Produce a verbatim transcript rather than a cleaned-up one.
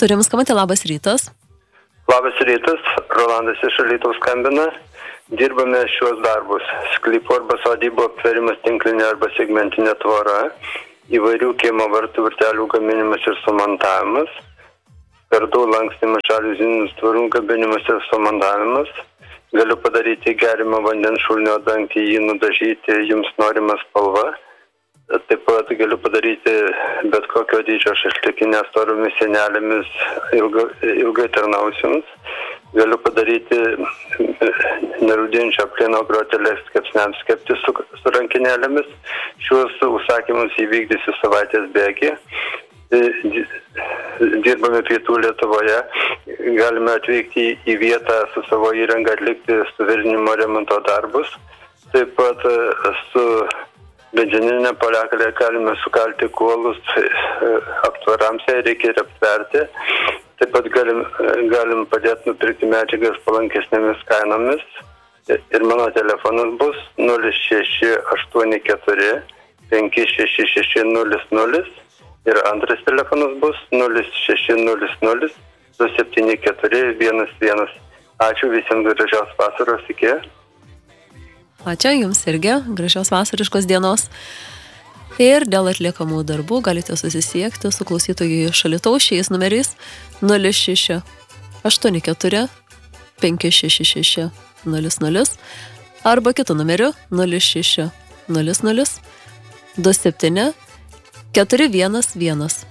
Turim skambantį, labas rytas. Labas rytas, Rolandas iš Alytaus skambina. Dirbame šiuos darbus. Sklypo arba sodybo aptverimas tinklinė arba segmentinė tvora, įvairių kiemo vartų vartelių gaminimas ir sumontavimas, kardų lankstymas, žaliuzinių tvorų gaminimas ir sumontavimas. Galiu padaryti geriamą vandens šulinio dangtį, jį nudažyti jums norimą spalvą. Taip pat galiu padaryti bet kokio dydžio šašlykinę storomis sienelėmis ilga, ilgai tarnausiams. Galiu padaryti nerūdinčią plieno grotelės kepsniams kepti su, su rankinėlėmis. Šiuos užsakymus įvykdysiu savaitės bėgį. Dirbame pietų Lietuvoje. Galime atvykti į vietą su savo įranga atlikti suvirinimo remonto darbus. Taip pat su benzininė poliakalė galime sukalti kuolus aptvarams, jei reikia ir aptverti. Taip pat galim, galim padėti nupirkti medžiagas palankesnėmis kainomis. Ir mano telefonas bus nulis šeši aštuoni keturi penki šeši šeši nulis nulis ir antras telefonas bus nulis šeši nulis nulis du septyni keturi vienas vienas. Ačiū visiems, gražios vasaros, iki. Ačiū jums irgi, gražios vasariškos dienos. Ir dėl atliekamų darbų galite susisiekti su klausytojų iš Alytaus šiais numeriais nulis šeši aštuoni keturi penki šeši šeši nulis nulis arba kitu numeriu nulis šeši nulis nulis du septyni keturi vienas vienas.